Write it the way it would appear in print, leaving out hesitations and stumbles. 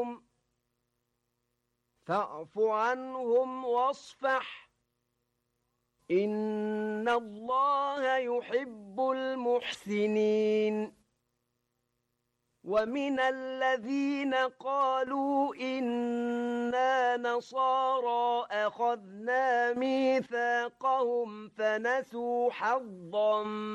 فاعف عنهم واصفح إن الله يحب المحسنين ومن الذين قالوا إنا نصارى أخذنا ميثاقهم فنسوا حظا